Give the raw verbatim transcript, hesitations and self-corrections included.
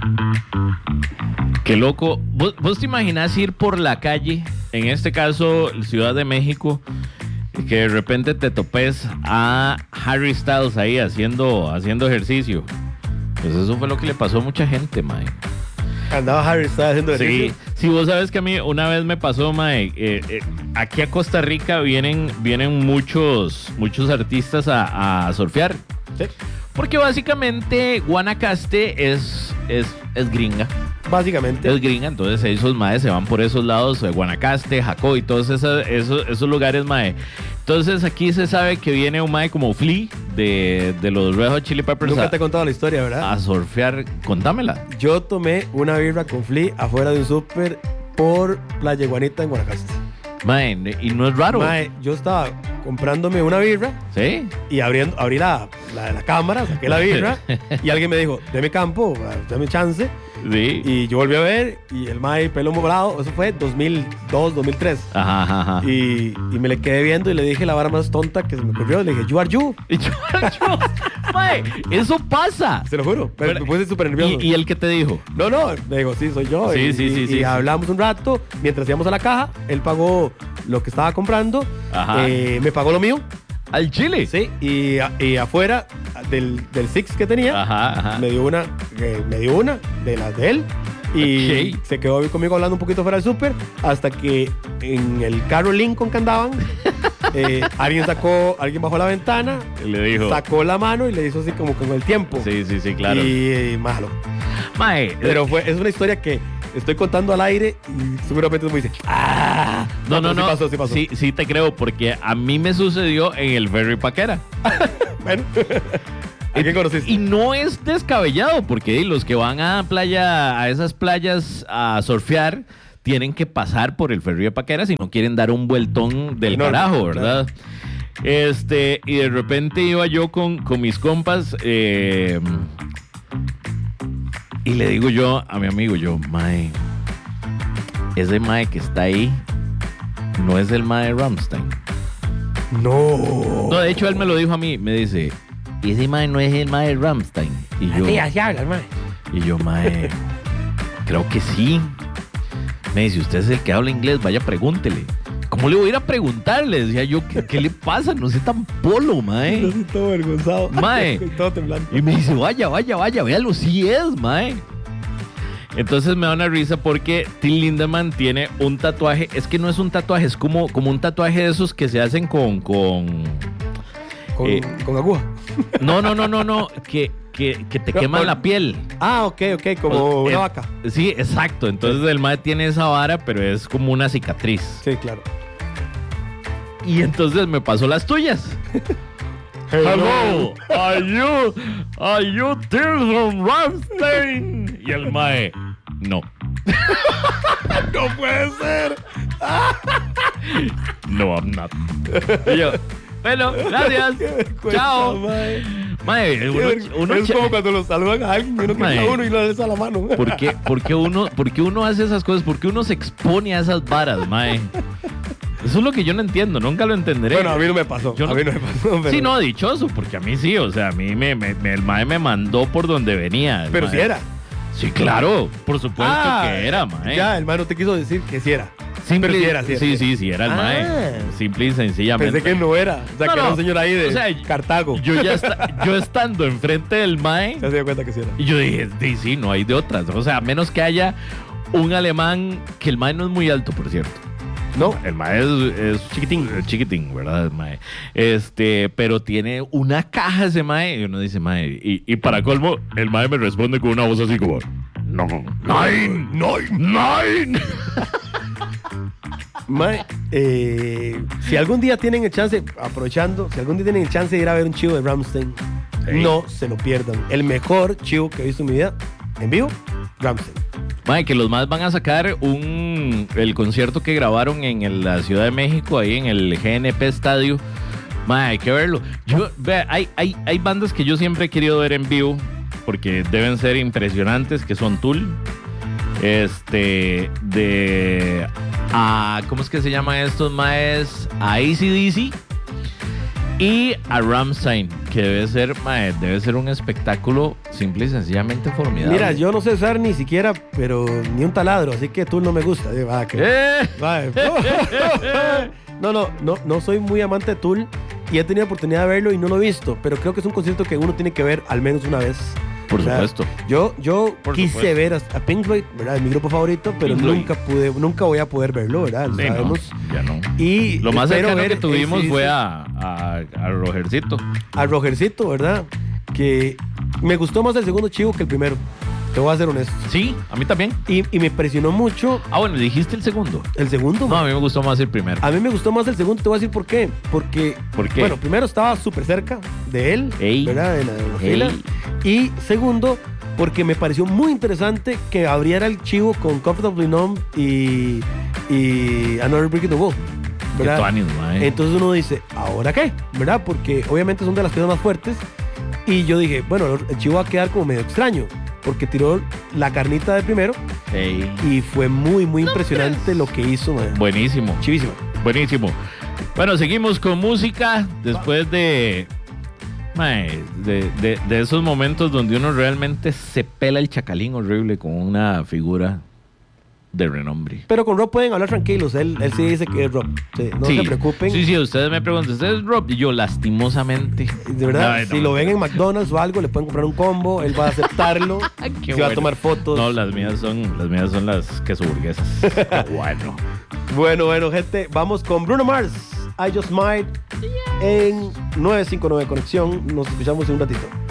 Qué loco. ¿Vos, vos te imaginás ir por la calle, en este caso Ciudad de México, y que de repente te topes a Harry Styles ahí haciendo, haciendo ejercicio? Pues eso fue lo que le pasó a mucha gente, mae. Andaba Harry Styles haciendo ejercicio. Sí, sí, vos sabes que a mí una vez me pasó, mae, eh, eh, aquí a Costa Rica vienen, vienen muchos, muchos artistas a, a surfear. Sí. Porque básicamente Guanacaste es, es, es gringa. Básicamente. Es gringa, entonces esos maes se van por esos lados, eh, Guanacaste, Jacó y todos esos, esos, esos lugares, mae. Entonces aquí se sabe que viene un mae como Flea de, de los Red Hot Chili Peppers. Nunca a, te he contado la historia, ¿verdad? A surfear. Contámela. Yo tomé una birra con Flea afuera de un súper por Playa Guanita en Guanacaste. Mae, y no es raro. Mae, yo estaba comprándome una birra. ¿Sí? Y abriendo, abrí la, la, la cámara, saqué la birra y alguien me dijo, deme campo, dame chance. Sí. Y yo volví a ver y el mae pelo morado, eso fue dos mil dos, dos mil tres. Ajá, ajá, ajá. Y, y me le quedé viendo y le dije la vara más tonta que se me ocurrió. Le dije, you are you. Y yo, yo, mae, eso pasa. Se lo juro. Pero me puse súper nervioso. ¿Y, ¿Y el que te dijo? No, no. Me dijo, sí, soy yo. Sí, y, sí, sí, y, sí, y sí. hablamos un rato. Mientras íbamos a la caja, él pagó lo que estaba comprando. Ajá. Eh, me pagó lo mío. ¿Al chile? Sí. Y, y afuera del, del Six que tenía, Ajá, ajá. me dio una, eh, me dio una de las de él. Y Okay. se quedó conmigo hablando un poquito fuera del súper hasta que en el carro Lincoln que andaban, eh, alguien sacó, alguien bajó la ventana, Le dijo. sacó la mano y le hizo así como con el tiempo. Sí, sí, sí, claro. Y, y malo. Mae, Pero fue, es una historia que estoy contando al aire y seguramente tú me dices, ¡ah! No, no, pero no. Sí pasó, sí pasó. Sí, sí te creo, porque a mí me sucedió en el Ferry Paquera. Bueno. ¿A quién conociste? Y no es descabellado, porque los que van a playa, a esas playas a surfear, tienen que pasar por el Ferry de Paquera si no quieren dar un vueltón del Enorme, carajo, ¿verdad? claro. Este, y de repente iba yo con, con mis compas, eh, y le digo yo a mi amigo, yo, mae, ese mae que está ahí no es el mae de Rammstein. No. No, de hecho él me lo dijo a mí, me dice, y ese mae no es el mae de Rammstein. Y yo, Así, así hablas, mae. y yo, mae, creo que sí. Me dice, usted es el que habla inglés, vaya, pregúntele. ¿Cómo le voy a ir a preguntar? Le decía yo, ¿qué, qué le pasa? No sé tan polo, mae. Yo estoy todo avergonzado. Mae. Todo temblando. Y me dice, vaya, vaya, vaya, véalo, sí es, mae. Entonces me da una risa porque Till Lindemann tiene un tatuaje. Es que no es un tatuaje, es como, como un tatuaje de esos que se hacen con... con Con, eh, con aguja. no, no, no, no, no. Que, que, que te No, queman por- la piel. Ah, ok, ok, como Pues, una eh, vaca. Sí, exacto. Entonces el mae tiene esa vara, pero es como una cicatriz. Sí, claro. Y entonces me pasó las tuyas. Hello, are you, are you Till from Rammstein? Y el mae, no. ¡No puede ser! No, I'm not. Y yo, bueno, gracias. Qué vergüenza, Chao. mae. Mae, Qué uno, vergüenza. uno es che- como cuando lo saludan a alguien y uno Mae. que a uno y lo alza la mano. ¿Por qué, por qué uno, por qué uno hace esas cosas? ¿Por qué uno se expone a esas varas, mae? Eso es lo que yo no entiendo, nunca lo entenderé. Bueno, a mí no me pasó. Yo a no- mí no me pasó. Pero, Sí, no, dichoso, porque a mí sí, o sea, a mí me, me- me- el mae me mandó por donde venía. el Pero mae. sí era. Sí, claro, por supuesto Ah, que era, mae. Ya, el mae no te quiso decir que sí era. Simple, pero sí era, sí era, sí, sí sí, sí, era el Ah. mae. Simple y sencillamente. Pensé que no era. O sea, No, que era no. un señor ahí de O sea, Cartago. Yo ya esta- yo estando enfrente del mae, Se dio cuenta que sí era. y yo dije, sí, sí, no hay de otras. O sea, a menos que haya un alemán, que el mae no es muy alto, por cierto. No, El mae es, es chiquitín, es chiquitín, ¿verdad? El mae. Este, pero tiene una caja ese mae, y uno dice, mae, y, y para colmo, el mae me responde con una voz así como, no, nine, nine, nine. mae, eh, si algún día tienen el chance, aprovechando, si algún día tienen el chance de ir a ver un chivo de Rammstein, Ey. no se lo pierdan. El mejor chivo que he visto en mi vida, en vivo, Rammstein. Mae, que los más van a sacar un el concierto que grabaron en el- la Ciudad de México, ahí en el G N P Estadio. Mae, hay que verlo. Yo, vea, hay, hay, hay bandas que yo siempre he querido ver en vivo, porque deben ser impresionantes, que son Tool. Este, de... A, ¿cómo es que se llaman estos maes? A A C D C y a Rammstein, que debe ser, mae, debe ser un espectáculo simple y sencillamente formidable. Mira, yo no sé usar ni siquiera, pero ni un taladro, así que Tool no me gusta. Eh, va, que- ¡Eh! va, eh. No, no, no, no soy muy amante de Tool y he tenido oportunidad de verlo y no lo he visto, pero creo que es un concierto que uno tiene que ver al menos una vez. Por O sea, supuesto. Yo, yo Por quise supuesto. ver a, a Pink Floyd, ¿verdad? Es mi grupo favorito, pero Pink Floyd. nunca pude, nunca voy a poder verlo, ¿verdad? Lo Sí, no, sabemos. ya no. Y Lo más espero cercano ver que tuvimos A C/D C, fue a, a, a Rogercito. a Rogercito, ¿verdad? Que me gustó más el segundo chivo que el primero. Te voy a ser honesto. Sí, a mí también. Y, y me impresionó mucho Ah, bueno, dijiste el segundo. el segundo. No, a mí me gustó más el primero. A mí me gustó más el segundo, te voy a decir por qué. Porque, ¿Por qué? bueno, primero estaba súper cerca de él, Ey. ¿verdad? En la, en la Ey. fila. Y segundo, porque me pareció muy interesante que abriera el chivo con Comfortably Numb y, y Another Brick in the Wall, Qué ¿verdad? tuanis, mae. Entonces uno dice, ¿ahora qué? ¿Verdad? Porque obviamente son de las piezas más fuertes. Y yo dije, bueno, el chivo va a quedar como medio extraño, porque tiró la carnita de primero Ey. y fue muy, muy impresionante lo que hizo, man. Buenísimo. Chivísima. Buenísimo. Bueno, seguimos con música después de, mae, de, de, de esos momentos donde uno realmente se pela el chacalín horrible con una figura de renombre. Pero con Rob pueden hablar tranquilos, él, él sí dice que es Rob. Sí, no Sí, se preocupen. Sí, sí, ustedes me preguntan, ¿usted es Rob? Y yo, lastimosamente. De verdad, Ay, no, si lo no. ven en McDonald's o algo, le pueden comprar un combo, él va a aceptarlo, Qué se va a bueno. tomar fotos. No, las mías son, las mías son las queso burguesas. Bueno. Bueno, bueno, gente, vamos con Bruno Mars, I Just Might, en nueve cinco nueve Conexión. Nos escuchamos en un ratito.